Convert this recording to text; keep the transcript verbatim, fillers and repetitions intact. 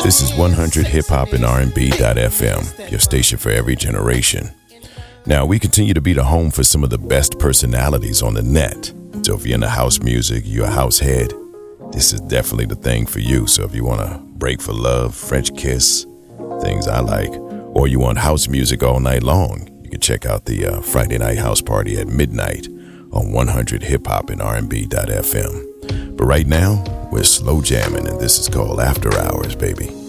This is one hundred hip hop and R and B dot F M, your station for every generation. Now, we continue to be the home for some of the best personalities on the net. So if you're into house music, you're a house head, this is definitely the thing for you. So if you want to break for love, French kiss, things I like, or you want house music all night long, you can check out the uh, Friday Night House Party at midnight on one hundred hip hop and R and B dot F M. But right now, we're slow jamming, and this is called After Hours, baby.